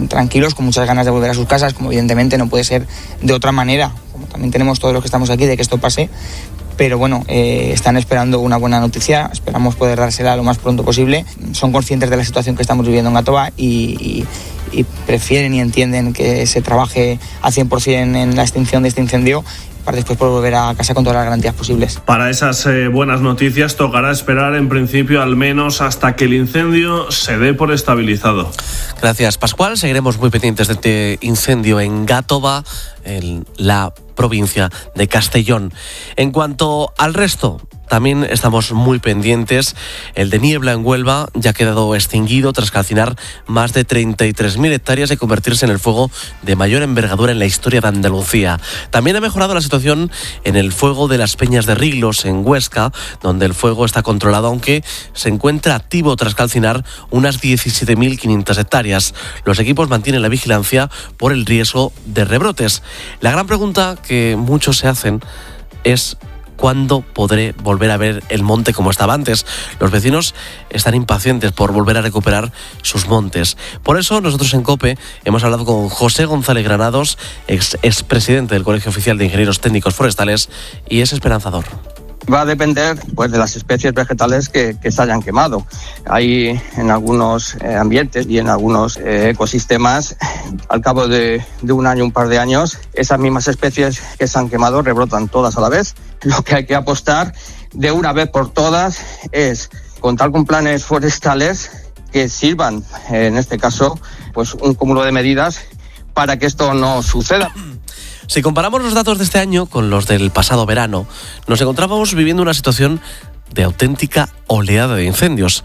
tranquilos, con muchas ganas de volver a sus casas, como evidentemente no puede ser de otra manera, como también tenemos todos los que estamos aquí, de que esto pase. Pero bueno, están esperando una buena noticia, esperamos poder dársela lo más pronto posible. Son conscientes de la situación que estamos viviendo en Gatoa y prefieren y entienden que se trabaje al 100% en la extinción de este incendio, para después poder volver a casa con todas las garantías posibles. Para esas buenas noticias tocará esperar en principio al menos hasta que el incendio se dé por estabilizado. Gracias, Pascual. Seguiremos muy pendientes de este incendio en Gatoa, en la provincia de Castellón. En cuanto al resto, también estamos muy pendientes. El de Niebla en Huelva ya ha quedado extinguido tras calcinar más de 33.000 hectáreas y convertirse en el fuego de mayor envergadura en la historia de Andalucía. También ha mejorado la situación en el fuego de las Peñas de Riglos en Huesca, donde el fuego está controlado, aunque se encuentra activo tras calcinar unas 17.500 hectáreas. Los equipos mantienen la vigilancia por el riesgo de rebrotes. La gran pregunta que muchos se hacen es: ¿cuándo podré volver a ver el monte como estaba antes? Los vecinos están impacientes por volver a recuperar sus montes. Por eso nosotros en COPE hemos hablado con José González Granados, expresidente del Colegio Oficial de Ingenieros Técnicos Forestales, y es esperanzador. Va a depender pues de las especies vegetales que se hayan quemado. Hay en algunos ambientes y en algunos ecosistemas, al cabo de un año, un par de años, esas mismas especies que se han quemado rebrotan todas a la vez. Lo que hay que apostar de una vez por todas es contar con planes forestales que sirvan, en este caso, pues un cúmulo de medidas para que esto no suceda. Si comparamos los datos de este año con los del pasado verano, nos encontrábamos viviendo una situación de auténtica oleada de incendios.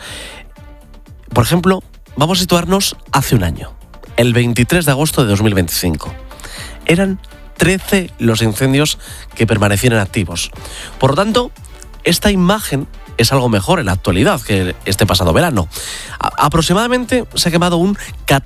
Por ejemplo, vamos a situarnos hace un año, el 23 de agosto de 2025. Eran 13 los incendios que permanecieron activos. Por lo tanto, esta imagen es algo mejor en la actualidad que este pasado verano. Aproximadamente se ha quemado un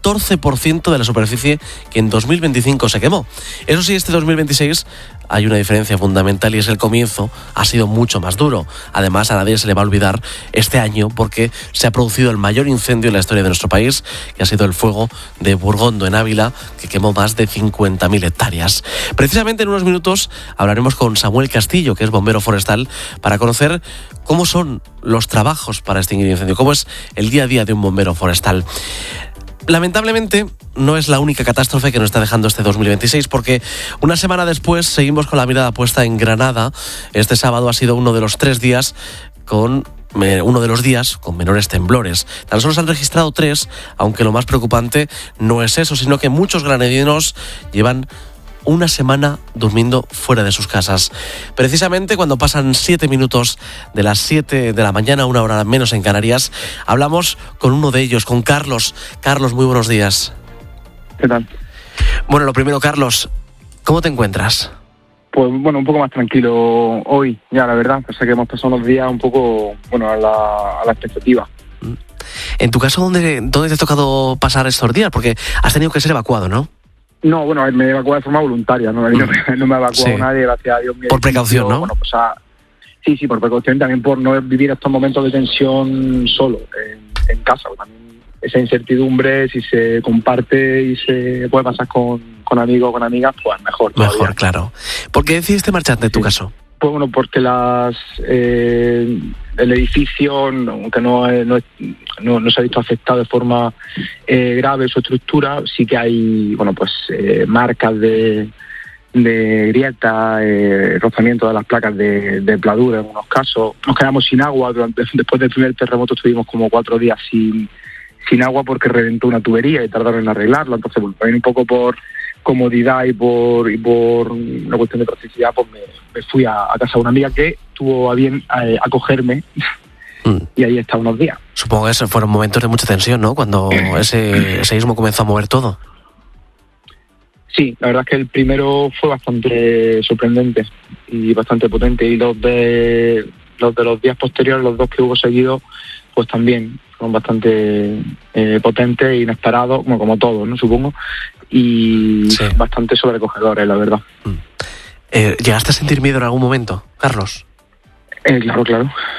14% de la superficie que en 2025 se quemó. Eso sí, este 2026 hay una diferencia fundamental y es el comienzo ha sido mucho más duro. Además, a nadie se le va a olvidar este año porque se ha producido el mayor incendio en la historia de nuestro país, que ha sido el fuego de Burgondo en Ávila, que quemó más de 50.000 hectáreas. Precisamente en unos minutos hablaremos con Samuel Castillo, que es bombero forestal, para conocer cómo son los trabajos para extinguir incendios, cómo es el día a día de un bombero forestal. Lamentablemente no es la única catástrofe que nos está dejando este 2026, porque una semana después seguimos con la mirada puesta en Granada. Este sábado ha sido uno de los 3 días con menores temblores. Tan solo se han registrado 3, aunque lo más preocupante no es eso, sino que muchos granadinos llevan una semana durmiendo fuera de sus casas. Precisamente cuando pasan 7 minutos de las 7 de la mañana, 1 hora menos en Canarias, hablamos con uno de ellos, con Carlos. Carlos, muy buenos días. ¿Qué tal? Bueno, lo primero, Carlos, ¿cómo te encuentras? Pues bueno, un poco más tranquilo hoy, ya la verdad. Pensé que hemos pasado unos días un poco, bueno, a la expectativa. En tu caso, ¿dónde te ha tocado pasar estos días? Porque has tenido que ser evacuado, ¿no? No, bueno, me evacué de forma voluntaria, no me ha evacuado nadie, gracias a Dios. Por precaución, ¿no? Bueno, pues sí, por precaución y también por no vivir estos momentos de tensión solo, en casa. También esa incertidumbre, si se comparte y se puede pasar con amigos o con amigas, pues mejor. Mejor, claro. ¿Por qué decidiste marcharte en tu caso? Pues bueno, porque el edificio, aunque no se ha visto afectado de forma grave su estructura, sí que hay, bueno, pues marcas de grieta, rozamiento de las placas de pladura en unos casos. Nos quedamos sin agua después del primer terremoto, estuvimos como 4 días sin agua porque reventó una tubería y tardaron en arreglarlo. Entonces, bueno, también un poco por comodidad y por una cuestión de practicidad, pues me fui a casa de una amiga que tuvo a bien acogerme y ahí he estado unos días. Supongo que esos fueron momentos de mucha tensión, ¿no? Cuando ese seísmo comenzó a mover todo. Sí, la verdad es que el primero fue bastante sorprendente y bastante potente, y los de los días posteriores, los 2 que hubo seguidos, pues también fueron bastante potentes e inesperados, como todos, ¿no? Supongo, y sí, bastante sobrecogedores, la verdad. ¿Llegaste a sentir miedo en algún momento, Carlos? Claro.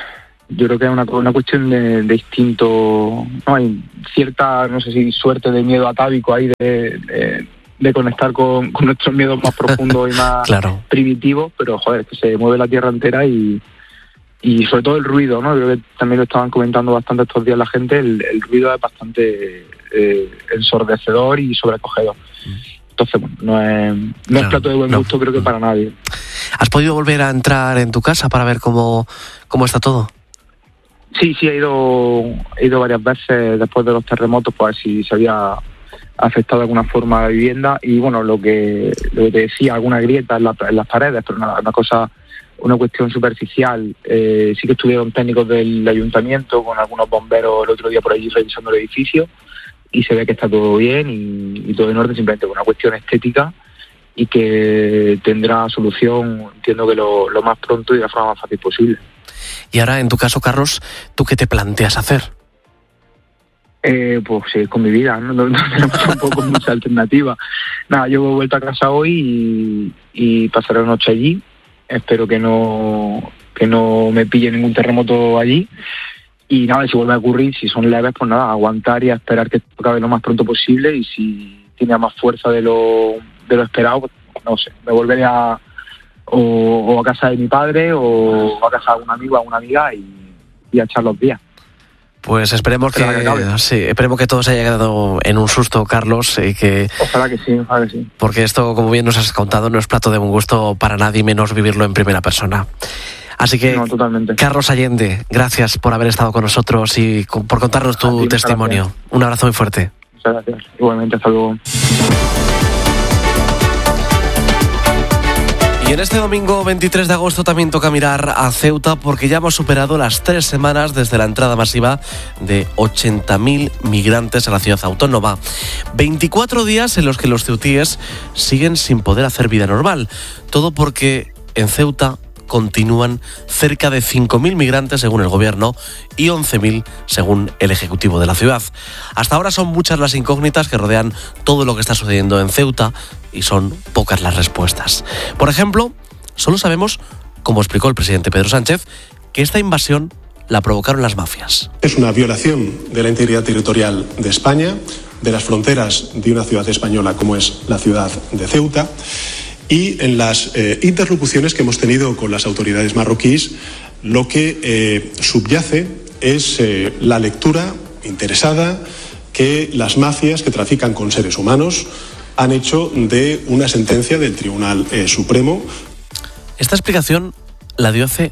Yo creo que es una cuestión de instinto, ¿no? Hay cierta, no sé si suerte de miedo atávico ahí de conectar con nuestros miedos más profundos y más claro, primitivos, pero joder, que se mueve la tierra entera y sobre todo el ruido, ¿no? Creo que también lo estaban comentando bastante estos días la gente, el ruido es bastante ensordecedor y sobrecogedor. Entonces, bueno, no es plato de buen gusto, creo que para nadie. ¿Has podido volver a entrar en tu casa para ver cómo está todo? Sí, he ido varias veces después de los terremotos, pues si se había afectado de alguna forma la vivienda, y bueno, lo que te decía, alguna grieta en las paredes, pero nada, una cuestión superficial. Sí que estuvieron técnicos del ayuntamiento con algunos bomberos el otro día por allí revisando el edificio, y se ve que está todo bien y todo en orden, simplemente una cuestión estética y que tendrá solución, entiendo que lo más pronto y de la forma más fácil posible. Y ahora, en tu caso, Carlos, ¿tú qué te planteas hacer? Pues sí, con mi vida, no tenemos tampoco mucha alternativa. Nada, yo he vuelto a casa hoy y pasaré la noche allí. Espero que no me pille ningún terremoto allí. Y nada, si vuelve a ocurrir, si son leves, pues nada, aguantar y a esperar que esto acabe lo más pronto posible. Y si tiene más fuerza de lo esperado, pues no sé, me volveré a casa de mi padre o a casa de un amigo, a una amiga y a echar los días. Pues esperemos que todo se haya quedado en un susto, Carlos, y que... Ojalá que sí. Porque esto, como bien nos has contado, no es plato de buen gusto para nadie, menos vivirlo en primera persona. Así que, no, totalmente. Carlos Allende, gracias por haber estado con nosotros y por contarnos tu testimonio. Gracias. Un abrazo muy fuerte. Muchas gracias. Igualmente, hasta luego. Y en este domingo 23 de agosto también toca mirar a Ceuta, porque ya hemos superado las 3 semanas desde la entrada masiva de 80.000 migrantes a la ciudad autónoma. 24 días en los que los ceutíes siguen sin poder hacer vida normal. Todo porque en Ceuta continúan cerca de 5.000 migrantes según el gobierno y 11.000 según el ejecutivo de la ciudad. Hasta ahora son muchas las incógnitas que rodean todo lo que está sucediendo en Ceuta y son pocas las respuestas. Por ejemplo, solo sabemos, como explicó el presidente Pedro Sánchez, que esta invasión la provocaron las mafias. Es una violación de la integridad territorial de España, de las fronteras de una ciudad española como es la ciudad de Ceuta. Y en las interlocuciones que hemos tenido con las autoridades marroquíes, lo que subyace es la lectura interesada que las mafias que trafican con seres humanos han hecho de una sentencia del Tribunal Supremo. Esta explicación la dio hace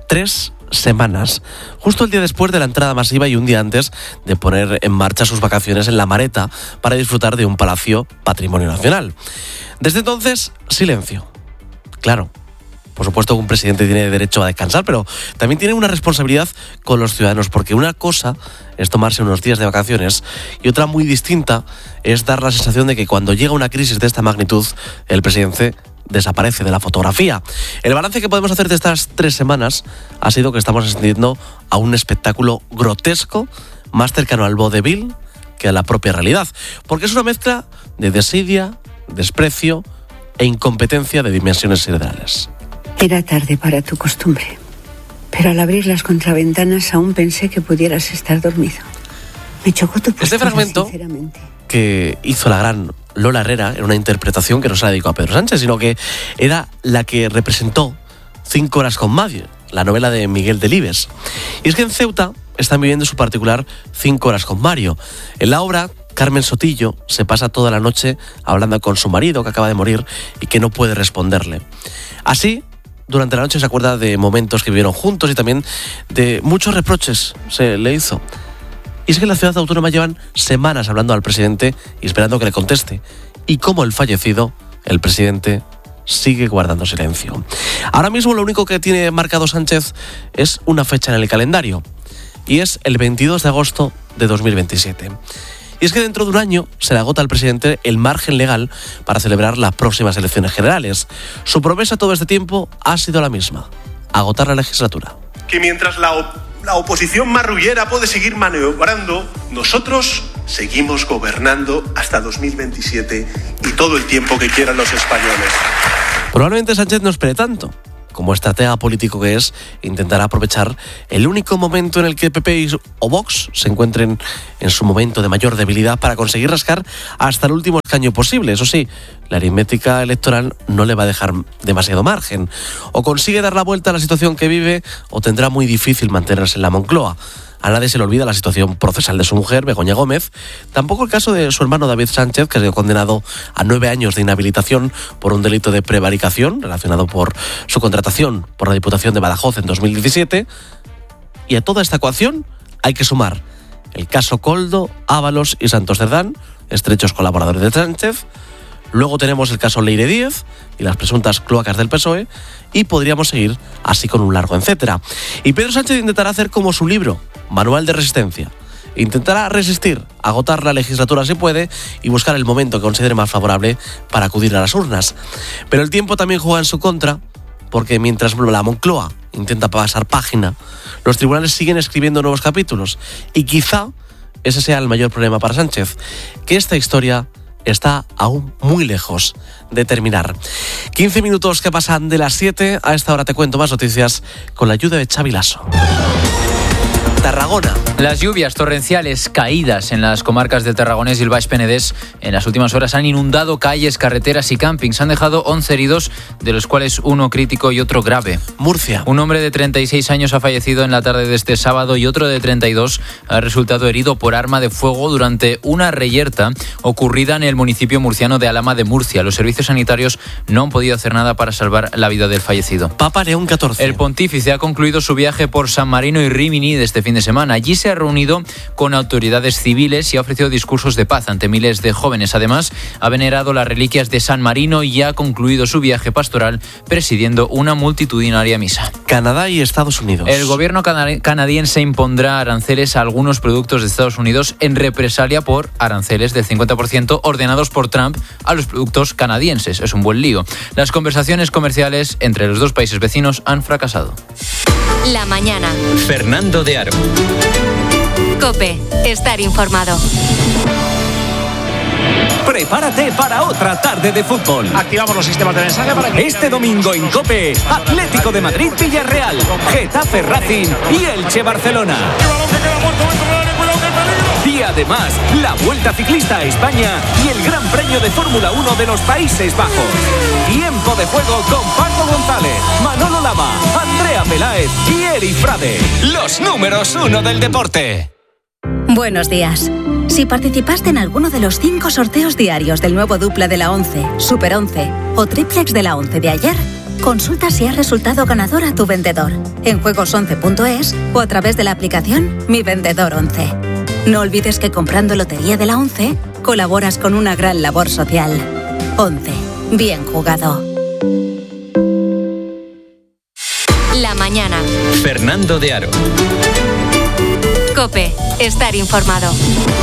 3 semanas, justo el día después de la entrada masiva y un día antes de poner en marcha sus vacaciones en La Mareta para disfrutar de un palacio patrimonio nacional. Desde entonces, silencio. Claro, por supuesto que un presidente tiene derecho a descansar, pero también tiene una responsabilidad con los ciudadanos, porque una cosa es tomarse unos días de vacaciones y otra muy distinta es dar la sensación de que cuando llega una crisis de esta magnitud, el presidente desaparece de la fotografía. El balance que podemos hacer de estas 3 semanas ha sido que estamos asistiendo a un espectáculo grotesco, más cercano al vodevil que a la propia realidad, porque es una mezcla de desidia, desprecio e incompetencia de dimensiones siderales. Era tarde para tu costumbre, pero al abrir las contraventanas aún pensé que pudieras estar dormido. Me chocó tu postura, este fragmento sinceramente, que hizo la gran Lola Herrera era una interpretación que no se la dedicó a Pedro Sánchez, sino que era la que representó 5 horas con Mario, la novela de Miguel Delibes. Y es que en Ceuta están viviendo su particular 5 horas con Mario. En la obra, Carmen Sotillo se pasa toda la noche hablando con su marido, que acaba de morir y que no puede responderle. Así, durante la noche se acuerda de momentos que vivieron juntos y también de muchos reproches se le hizo. Y es que en la ciudad autónoma llevan semanas hablando al presidente y esperando que le conteste. Y como el fallecido, el presidente sigue guardando silencio. Ahora mismo lo único que tiene marcado Sánchez es una fecha en el calendario. Y es el 22 de agosto de 2027. Y es que dentro de un año se le agota al presidente el margen legal para celebrar las próximas elecciones generales. Su promesa todo este tiempo ha sido la misma: agotar la legislatura. Que mientras la oposición marrullera puede seguir maniobrando, nosotros seguimos gobernando hasta 2027 y todo el tiempo que quieran los españoles. Probablemente Sánchez no espere tanto. como estratega político que es, intentará aprovechar el único momento en el que PP o Vox se encuentren en su momento de mayor debilidad para conseguir rascar hasta el último escaño posible. Eso sí, la aritmética electoral no le va a dejar demasiado margen. O consigue dar la vuelta a la situación que vive o tendrá muy difícil mantenerse en la Moncloa. A nadie se le olvida la situación procesal de su mujer, Begoña Gómez. Tampoco el caso de su hermano David Sánchez, que ha sido condenado a 9 años de inhabilitación por un delito de prevaricación relacionado por su contratación por la Diputación de Badajoz en 2017. Y a toda esta ecuación hay que sumar el caso Koldo, Ábalos y Santos Cerdán, estrechos colaboradores de Sánchez. Luego tenemos el caso Leire Díez y las presuntas cloacas del PSOE, y podríamos seguir así con un largo etcétera. Y Pedro Sánchez intentará hacer como su libro, Manual de Resistencia. Intentará resistir, agotar la legislatura si puede y buscar el momento que considere más favorable para acudir a las urnas. Pero el tiempo también juega en su contra, porque mientras la Moncloa intenta pasar página, los tribunales siguen escribiendo nuevos capítulos. Y quizá ese sea el mayor problema para Sánchez, que esta historia está aún muy lejos de terminar. 15 minutos que pasan de las 7. A esta hora te cuento más noticias con la ayuda de Xavi Lasso. Tarragona. Las lluvias torrenciales caídas en las comarcas del Tarragonés y el Baix Penedés en las últimas horas han inundado calles, carreteras y campings. Han dejado 11 heridos, de los cuales uno crítico y otro grave. Murcia. Un hombre de 36 años ha fallecido en la tarde de este sábado y otro de 32 ha resultado herido por arma de fuego durante una reyerta ocurrida en el municipio murciano de Alhama de Murcia. Los servicios sanitarios no han podido hacer nada para salvar la vida del fallecido. Papa León XIV. El pontífice ha concluido su viaje por San Marino y Rímini de este fin de semana. Allí se ha reunido con autoridades civiles y ha ofrecido discursos de paz ante miles de jóvenes. Además, ha venerado las reliquias de San Marino y ha concluido su viaje pastoral presidiendo una multitudinaria misa. Canadá y Estados Unidos. El gobierno canadiense impondrá aranceles a algunos productos de Estados Unidos en represalia por aranceles del 50% ordenados por Trump a los productos canadienses. Es un buen lío. Las conversaciones comerciales entre los dos países vecinos han fracasado. La mañana. Fernando de Aro. COPE. Estar informado. Prepárate para otra tarde de fútbol. Activamos los sistemas de mensaje para que... Este domingo en COPE, Atlético de Madrid Villarreal, Getafe Racing y Elche Barcelona. Y además, la Vuelta Ciclista a España y el Gran Premio de Fórmula 1 de los Países Bajos. Tiempo de juego con Paco González, Manolo Lama, Andrea Peláez y Eri Frade. Los números 1 del deporte. Buenos días. Si participaste en alguno de los 5 sorteos diarios del nuevo dupla de la 11, Super 11 o triplex de la 11 de ayer, consulta si has resultado ganador a tu vendedor en juegos11.es o a través de la aplicación Mi Vendedor 11. No olvides que comprando Lotería de la 11 colaboras con una gran labor social. 11. Bien jugado. La mañana. Fernando de Aro. COPE. Estar informado.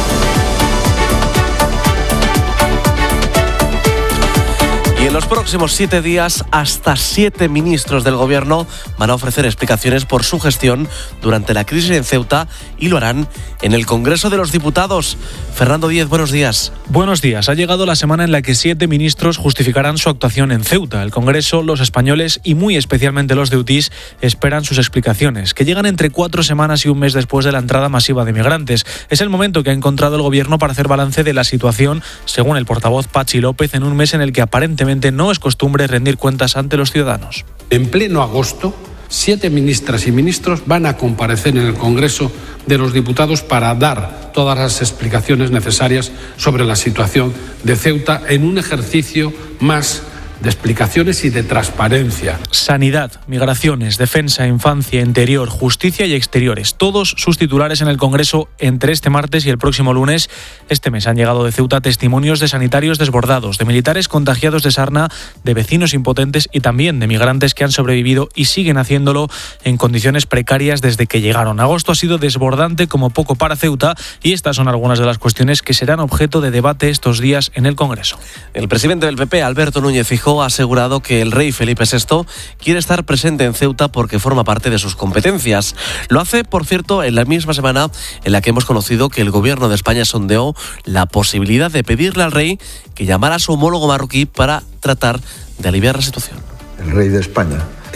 Y en los próximos 7 días, hasta 7 ministros del Gobierno van a ofrecer explicaciones por su gestión durante la crisis en Ceuta y lo harán en el Congreso de los Diputados. Fernando Díez, buenos días. Buenos días. Ha llegado la semana en la que 7 ministros justificarán su actuación en Ceuta. El Congreso, los españoles y muy especialmente los ceutís esperan sus explicaciones, que llegan entre 4 semanas y un mes después de la entrada masiva de migrantes. Es el momento que ha encontrado el Gobierno para hacer balance de la situación, según el portavoz Patxi López, en un mes en el que aparentemente no es costumbre rendir cuentas ante los ciudadanos. En pleno agosto, 7 ministras y ministros van a comparecer en el Congreso de los Diputados para dar todas las explicaciones necesarias sobre la situación de Ceuta en un ejercicio más de explicaciones y de transparencia. Sanidad, migraciones, defensa, infancia, interior, justicia y exteriores. Todos sus titulares en el Congreso entre este martes y el próximo lunes. Este mes han llegado de Ceuta testimonios de sanitarios desbordados, de militares contagiados de sarna, de vecinos impotentes y también de migrantes que han sobrevivido y siguen haciéndolo en condiciones precarias desde que llegaron. Agosto ha sido desbordante como poco para Ceuta y estas son algunas de las cuestiones que serán objeto de debate estos días en el Congreso. El presidente del PP, Alberto Núñez Feijóo, ha asegurado que el rey Felipe VI quiere estar presente en Ceuta porque forma parte de sus competencias. Lo hace, por cierto, en la misma semana en la que hemos conocido que el gobierno de España sondeó la posibilidad de pedirle al rey que llamara a su homólogo marroquí para tratar de aliviar la situación. El rey de España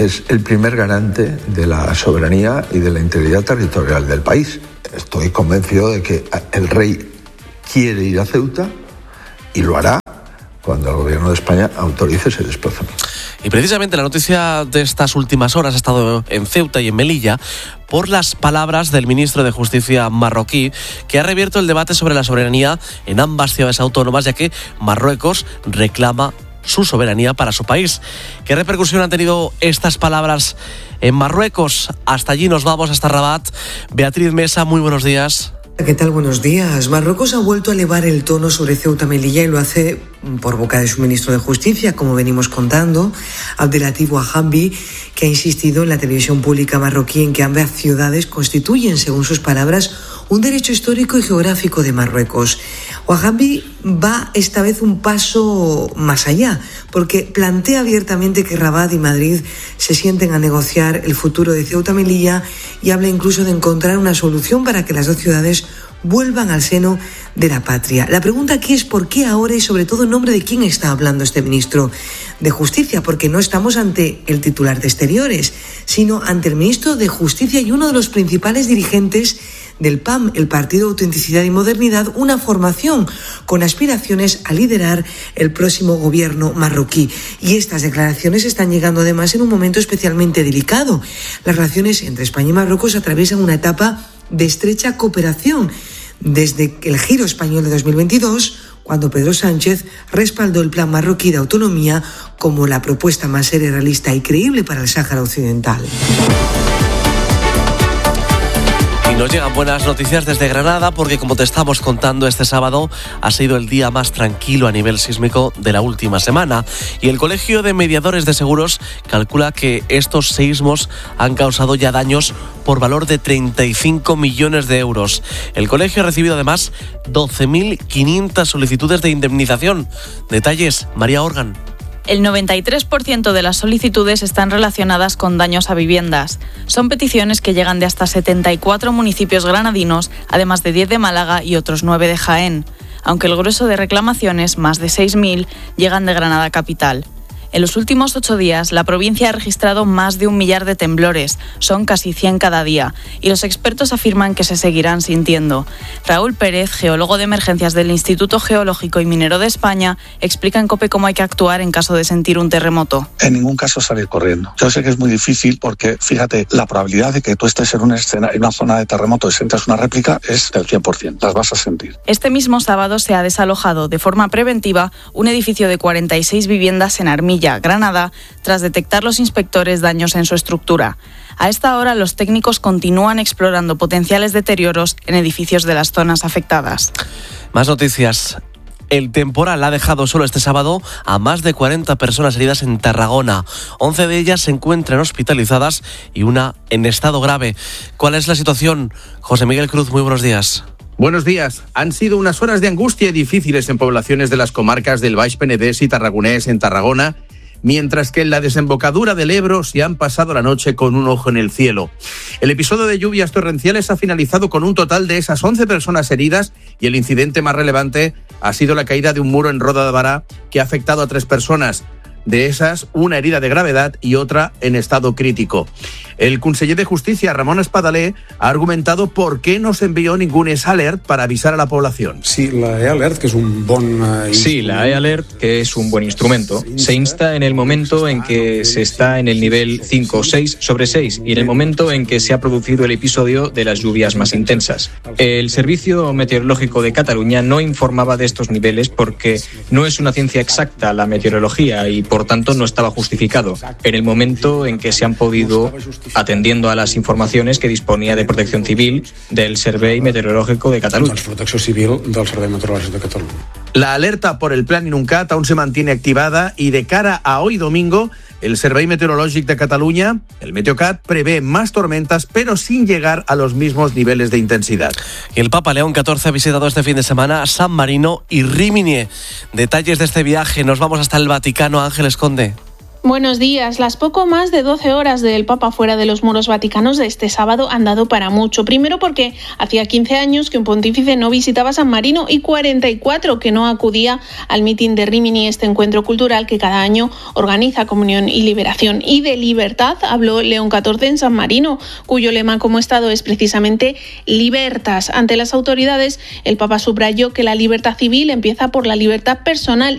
es el primer garante de la soberanía y de la integridad territorial del país. Estoy convencido de que el rey quiere ir a Ceuta y lo hará cuando el gobierno de España autorice ese desplazamiento. Y precisamente la noticia de estas últimas horas ha estado en Ceuta y en Melilla por las palabras del ministro de Justicia marroquí, que ha reabierto el debate sobre la soberanía en ambas ciudades autónomas, ya que Marruecos reclama su soberanía para su país. ¿Qué repercusión han tenido estas palabras en Marruecos? Hasta allí nos vamos, hasta Rabat. Beatriz Mesa, muy buenos días. ¿Qué tal? Buenos días. Marruecos ha vuelto a elevar el tono sobre Ceuta y Melilla y lo hace por boca de su ministro de Justicia, como venimos contando, Abdelatif Wahabi, que ha insistido en la televisión pública marroquí en que ambas ciudades constituyen, según sus palabras, un derecho histórico y geográfico de Marruecos. Wahabi va esta vez un paso más allá, porque plantea abiertamente que Rabat y Madrid se sienten a negociar el futuro de Ceuta y Melilla y habla incluso de encontrar una solución para que las dos ciudades vuelvan al seno de la patria. La pregunta aquí es por qué ahora y sobre todo en nombre de quién está hablando este ministro de Justicia, porque no estamos ante el titular de Exteriores, sino ante el ministro de Justicia y uno de los principales dirigentes del PAM, el Partido de Autenticidad y Modernidad, una formación con aspiraciones a liderar el próximo gobierno marroquí. Y estas declaraciones están llegando además en un momento especialmente delicado. Las relaciones entre España y Marruecos atraviesan una etapa de estrecha cooperación desde el giro español de 2022, cuando Pedro Sánchez respaldó el plan marroquí de autonomía como la propuesta más seria, realista y creíble para el Sáhara Occidental. Y nos llegan buenas noticias desde Granada, porque como te estamos contando, este sábado ha sido el día más tranquilo a nivel sísmico de la última semana. Y el Colegio de Mediadores de Seguros calcula que estos seísmos han causado ya daños por valor de 35 millones de euros. El colegio ha recibido además 12.500 solicitudes de indemnización. Detalles, María Organ. El 93% de las solicitudes están relacionadas con daños a viviendas. Son peticiones que llegan de hasta 74 municipios granadinos, además de 10 de Málaga y otros 9 de Jaén. Aunque el grueso de reclamaciones, más de 6.000, llegan de Granada capital. En los últimos 8 días, la provincia ha registrado más de 1 millar de temblores. Son casi 100 cada día. Y los expertos afirman que se seguirán sintiendo. Raúl Pérez, geólogo de emergencias del Instituto Geológico y Minero de España, explica en COPE cómo hay que actuar en caso de sentir un terremoto. En ningún caso salir corriendo. Yo sé que es muy difícil porque, fíjate, la probabilidad de que tú estés en una zona de terremoto y sientas una réplica es del 100%. Las vas a sentir. Este mismo sábado se ha desalojado de forma preventiva un edificio de 46 viviendas en Armilla, Granada, tras detectar los inspectores daños en su estructura. A esta hora, los técnicos continúan explorando potenciales deterioros en edificios de las zonas afectadas. Más noticias. El temporal ha dejado solo este sábado a más de 40 personas heridas en Tarragona. 11 de ellas se encuentran hospitalizadas y una en estado grave. ¿Cuál es la situación? José Miguel Cruz, muy buenos días. Buenos días. Han sido unas horas de angustia y difíciles en poblaciones de las comarcas del Baix Penedès y Tarragonés en Tarragona, mientras que en la desembocadura del Ebro se han pasado la noche con un ojo en el cielo. El episodio de lluvias torrenciales ha finalizado con un total de esas 11 personas heridas y el incidente más relevante ha sido la caída de un muro en Roda de Bará que ha afectado a 3 personas. De esas, una herida de gravedad y otra en estado crítico. El conseller de Justicia, Ramon Espadaler, ha argumentado por qué no se envió ningún e-alert para avisar a la población. Sí, la e-alert, que es un buen Sí, la e-alert, que es un buen instrumento, se insta en el momento en que se está en el nivel 5 o 6 sobre 6 y en el momento en que se ha producido el episodio de las lluvias más intensas. El Servicio Meteorológico de Cataluña no informaba de estos niveles porque no es una ciencia exacta la meteorología y por tanto no estaba justificado en el momento en que se han podido, atendiendo a las informaciones que disponía de Protección Civil del Servei Meteorológico de Cataluña. Protección Civil del Servei Meteorológico de Cataluña. La alerta por el Plan Inuncat aún se mantiene activada y de cara a hoy domingo, el Servei Meteorològic de Cataluña, el Meteocat, prevé más tormentas, pero sin llegar a los mismos niveles de intensidad. El Papa León XIV ha visitado este fin de semana San Marino y Rímini. Detalles de este viaje, nos vamos hasta el Vaticano. Ángeles Conde. Buenos días. Las poco más de 12 horas del Papa fuera de los muros vaticanos de este sábado han dado para mucho. Primero porque hacía 15 años que un pontífice no visitaba San Marino y 44 que no acudía al mitin de Rímini, este encuentro cultural que cada año organiza Comunión y Liberación. Y de libertad habló León XIV en San Marino, cuyo lema como Estado es precisamente Libertas. Ante las autoridades, el Papa subrayó que la libertad civil empieza por la libertad personal